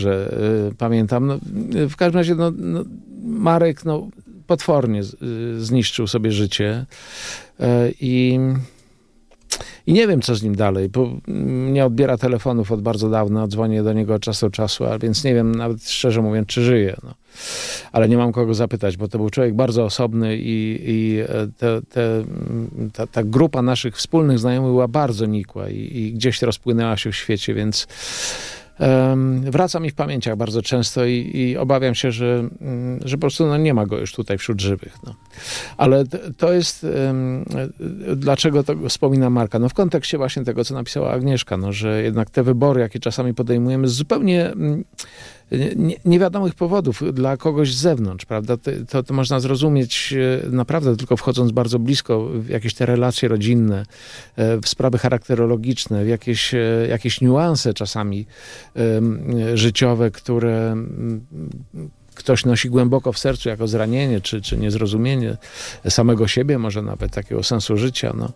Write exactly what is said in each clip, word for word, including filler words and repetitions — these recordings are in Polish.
że y, pamiętam. No, y, w każdym razie no, no, Marek no, potwornie z, y, zniszczył sobie życie y, i... I nie wiem, co z nim dalej, bo nie odbiera telefonów od bardzo dawna, dzwonię do niego od czasu do czasu, a więc nie wiem nawet szczerze mówiąc, czy żyje. No. Ale nie mam kogo zapytać, bo to był człowiek bardzo osobny i, i te, te, ta, ta grupa naszych wspólnych znajomych była bardzo nikła i, i gdzieś rozpłynęła się w świecie, więc um, wraca mi w pamięciach bardzo często i, i obawiam się, że, że po prostu no, nie ma go już tutaj wśród żywych. No. Ale to jest... Um, dlaczego to wspominam Marka? No w kontekście właśnie tego, co napisała Agnieszka, no, że jednak te wybory, jakie czasami podejmujemy z zupełnie nie, niewiadomych powodów dla kogoś z zewnątrz, prawda? To, to można zrozumieć naprawdę tylko wchodząc bardzo blisko w jakieś te relacje rodzinne, w sprawy charakterologiczne, w jakieś, jakieś niuanse czasami życiowe, które ktoś nosi głęboko w sercu jako zranienie, czy, czy niezrozumienie samego siebie, może nawet takiego sensu życia. No.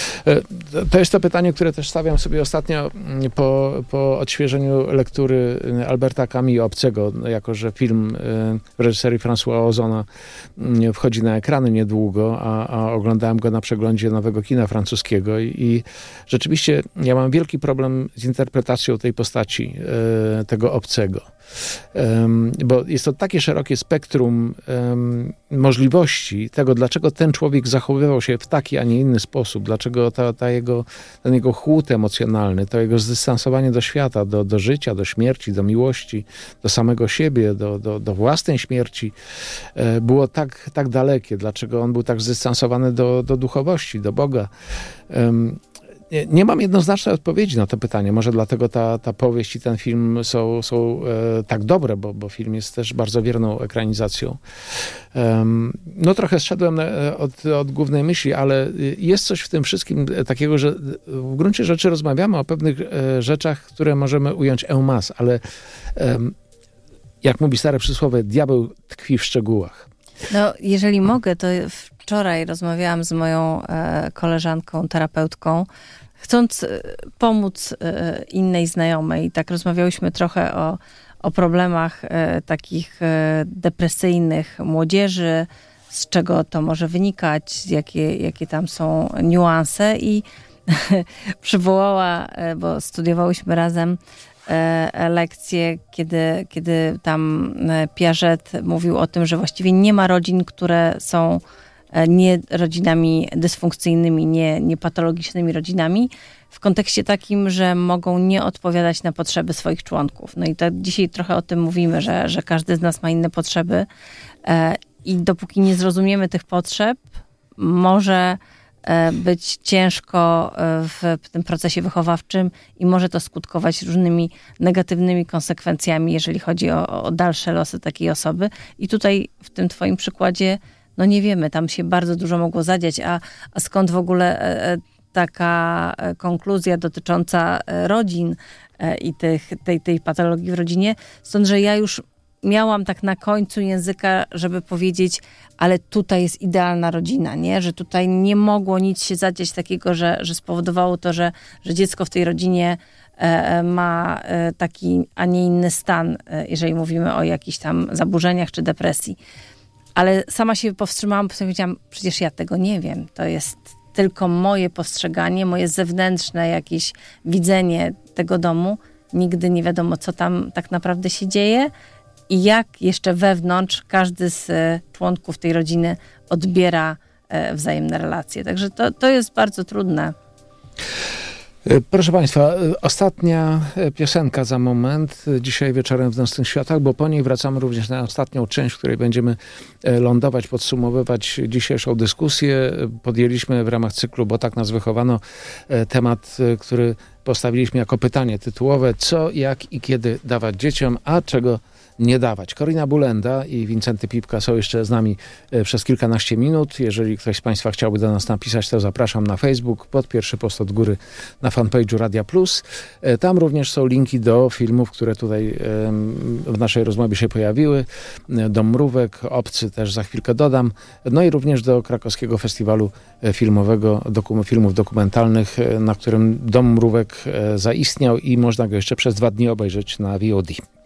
To jest to pytanie, które też stawiam sobie ostatnio po, po odświeżeniu lektury Alberta Camus Obcego, jako że film w reżyserii Françoisa Ozona wchodzi na ekrany niedługo, a, a oglądałem go na przeglądzie nowego kina francuskiego i, i rzeczywiście ja mam wielki problem z interpretacją tej postaci, tego Obcego. Um, bo jest to takie szerokie spektrum um, możliwości tego, dlaczego ten człowiek zachowywał się w taki, a nie inny sposób, dlaczego ta, ta jego, ten jego chłód emocjonalny, to jego zdystansowanie do świata, do, do życia, do śmierci, do miłości, do samego siebie, do, do, do własnej śmierci e, było tak, tak dalekie, dlaczego on był tak zdystansowany do, do duchowości, do Boga. Um, Nie, nie mam jednoznacznej odpowiedzi na to pytanie. Może dlatego ta, ta powieść i ten film są, są e, tak dobre, bo, bo film jest też bardzo wierną ekranizacją. Um, no trochę zszedłem od, od głównej myśli, ale jest coś w tym wszystkim takiego, że w gruncie rzeczy rozmawiamy o pewnych e, rzeczach, które możemy ująć en masse, ale e, jak mówi stare przysłowie, diabeł tkwi w szczegółach. No, jeżeli mogę, to wczoraj rozmawiałam z moją e, koleżanką, terapeutką, chcąc e, pomóc e, innej znajomej. Tak rozmawiałyśmy trochę o, o problemach e, takich e, depresyjnych młodzieży, z czego to może wynikać, jakie, jakie tam są niuanse i przywołała, e, bo studiowałyśmy razem e, lekcje, kiedy, kiedy tam Piaget mówił o tym, że właściwie nie ma rodzin, które są nie rodzinami dysfunkcyjnymi, nie, nie patologicznymi rodzinami, w kontekście takim, że mogą nie odpowiadać na potrzeby swoich członków. No i tak dzisiaj trochę o tym mówimy, że, że każdy z nas ma inne potrzeby e, i dopóki nie zrozumiemy tych potrzeb, może e, być ciężko w, w tym procesie wychowawczym i może to skutkować różnymi negatywnymi konsekwencjami, jeżeli chodzi o, o dalsze losy takiej osoby. I tutaj w tym twoim przykładzie no nie wiemy, tam się bardzo dużo mogło zadziać, a, a skąd w ogóle e, taka konkluzja dotycząca rodzin e, i tych, tej, tej patologii w rodzinie? Stąd, że ja już miałam tak na końcu języka, żeby powiedzieć, ale tutaj jest idealna rodzina, nie? Że tutaj nie mogło nic się zadziać takiego, że, że spowodowało to, że, że dziecko w tej rodzinie e, ma e, taki, a nie inny stan, e, jeżeli mówimy o jakichś tam zaburzeniach czy depresji. Ale sama się powstrzymałam, bo powiedziałam, przecież ja tego nie wiem. To jest tylko moje postrzeganie, moje zewnętrzne jakieś widzenie tego domu. Nigdy nie wiadomo, co tam tak naprawdę się dzieje i jak jeszcze wewnątrz każdy z członków tej rodziny odbiera wzajemne relacje. Także to, to jest bardzo trudne. Proszę Państwa, ostatnia piosenka za moment, dzisiaj wieczorem w Nocnych Światach, bo po niej wracamy również na ostatnią część, w której będziemy lądować, podsumowywać dzisiejszą dyskusję. Podjęliśmy w ramach cyklu, bo tak nas wychowano, temat, który postawiliśmy jako pytanie tytułowe: co, jak i kiedy dawać dzieciom, a czego nie dawać. Korina Bulenda i Wincenty Pipka są jeszcze z nami przez kilkanaście minut. Jeżeli ktoś z Państwa chciałby do nas napisać, to zapraszam na Facebook, pod pierwszy post od góry na fanpage'u Radia Plus. Tam również są linki do filmów, które tutaj w naszej rozmowie się pojawiły. Dom Mrówek, Obcy też za chwilkę dodam. No i również do Krakowskiego Festiwalu Filmowego, dokum- filmów dokumentalnych, na którym Dom Mrówek zaistniał i można go jeszcze przez dwa dni obejrzeć na V O D.